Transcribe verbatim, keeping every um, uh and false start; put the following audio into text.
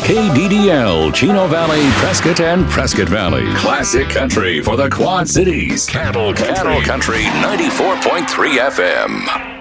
K D D L, Chino Valley, Prescott, and Prescott Valley. Classic country for the Quad Cities. Cattle Country, Cattle Country ninety-four point three F M.